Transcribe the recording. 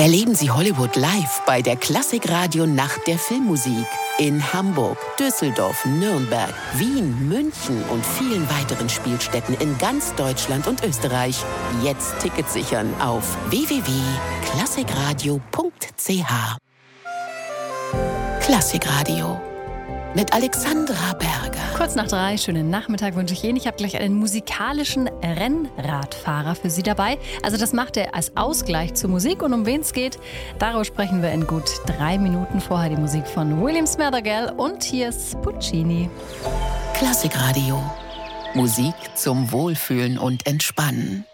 Erleben Sie Hollywood live bei der Klassikradio Nacht der Filmmusik. In Hamburg, Düsseldorf, Nürnberg, Wien, München und vielen weiteren Spielstätten in ganz Deutschland und Österreich. Jetzt Tickets sichern auf www.klassikradio.ch. Klassikradio mit Alexandra Berger. Kurz nach 3, schönen Nachmittag wünsche ich Ihnen. Ich habe gleich einen musikalischen Rennradfahrer für Sie dabei. Also das macht er als Ausgleich zur Musik. Und um wen es geht, darüber sprechen wir in gut 3 Minuten. Vorher die Musik von William Smathergall und hier ist Puccini. Klassikradio. Musik zum Wohlfühlen und Entspannen.